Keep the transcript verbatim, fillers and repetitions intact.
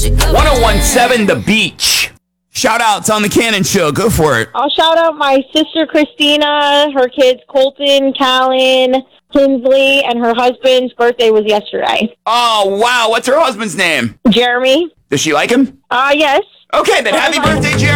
ten seventeen The Beach. Shout outs on the Cannon Show. Go for it. I'll shout out my sister Christina, her kids Colton, Callan, Kinsley, and her husband's birthday was yesterday. Oh, wow. What's her husband's name? Jeremy. Does she like him? Uh, yes. Okay, then happy birthday, Jeremy.